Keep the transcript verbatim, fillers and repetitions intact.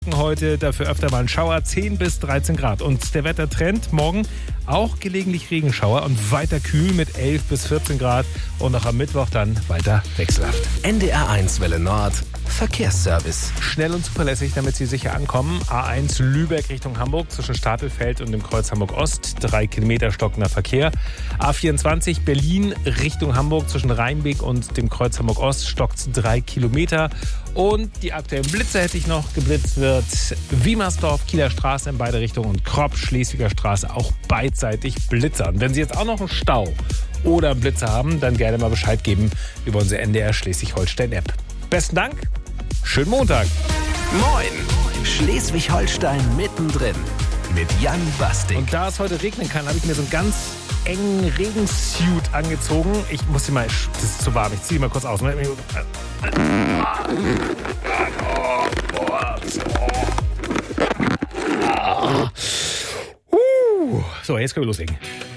Heute dafür öfter mal ein Schauer, zehn bis dreizehn Grad. Und der Wettertrend morgen auch gelegentlich Regenschauer und weiter kühl mit elf bis vierzehn Grad und auch am Mittwoch dann weiter wechselhaft. N D R eins Welle Nord, Verkehrsservice. Schnell und zuverlässig, damit Sie sicher ankommen. A eins Lübeck Richtung Hamburg zwischen Stapelfeld und dem Kreuz Hamburg Ost. Drei Kilometer stockender Verkehr. A vierundzwanzig Berlin Richtung Hamburg zwischen Rheinbeek und dem Kreuz Hamburg Ost stockt drei Kilometer. Und die aktuellen Blitze hätte ich noch. Geblitzt wird Wiemersdorf, Kieler Straße in beide Richtungen und Kropp, Schleswiger Straße auch beidseitig blitzern. Wenn Sie jetzt auch noch einen Stau oder einen Blitzer haben, dann gerne mal Bescheid geben über unsere N D R Schleswig-Holstein-App. Besten Dank, schönen Montag. Moin, Schleswig-Holstein mittendrin mit Jan Bastik. Und da es heute regnen kann, habe ich mir so einen ganz engen Regensuit angezogen. Ich muss sie mal, das ist zu warm, ich ziehe die mal kurz aus. So, jetzt können wir loslegen.